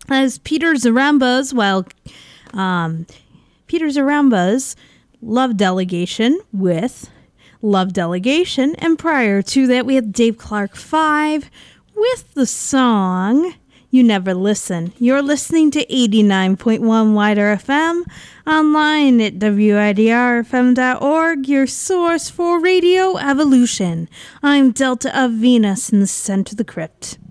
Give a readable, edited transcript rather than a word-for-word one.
as Peter Zaremba's, Peter Zaremba's Love Delegation with Love Delegation. And prior to that, we had Dave Clark 5 with the song You Never Listen. You're listening to 89.1 Wider FM, online at WIDRFM.org, your source for Radio Evolution. I'm Delta of Venus in the center of the crypt.